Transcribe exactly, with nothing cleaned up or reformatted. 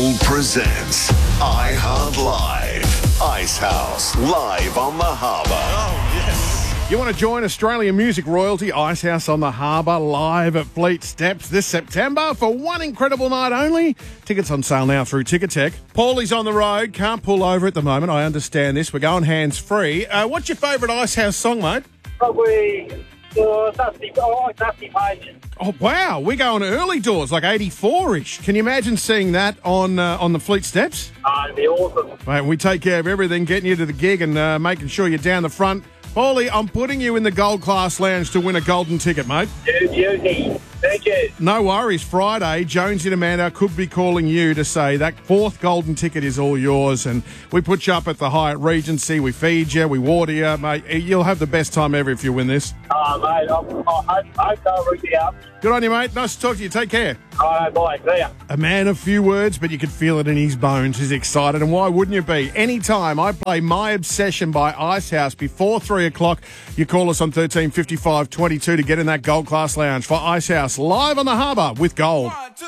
Gold presents iHeart Live. Icehouse, live on the harbour. Oh, yes. You want to join Australian music royalty Icehouse on the Harbour live at Fleet Steps this September for one incredible night only? Tickets on sale now through Ticketek. Paulie's on the road, can't pull over at the moment. I understand this. We're going hands-free. Uh, what's your favourite Icehouse song, mate? Probably uh, Dusty, oh, Dusty Pages. Oh, wow. We're going early doors, like eighty-four-ish. Can you imagine seeing that on uh, on the Fleet Steps? Uh, it'd be awesome. Mate, we take care of everything, getting you to the gig and uh, making sure you're down the front. Paulie, I'm putting you in the Gold Class Lounge to win a golden ticket, mate. Dude, beauty. Thank you. No worries. Friday, Jonesy and Amanda could be calling you to say that fourth golden ticket is all yours, and we put you up at the Hyatt Regency. We feed you, we water you, mate. You'll have the best time ever if you win this. Oh, mate, I'm, I hope I can't reach you out. Good on you, mate. Nice to talk to you. Take care. All right, bye. See ya. A man of few words, but you could feel it in his bones. He's excited, and why wouldn't you be? Anytime I play My Obsession by Icehouse before three o'clock, you call us on thirteen fifty-five twenty-two to get in that Gold Class Lounge for Icehouse live on the harbour with Gold.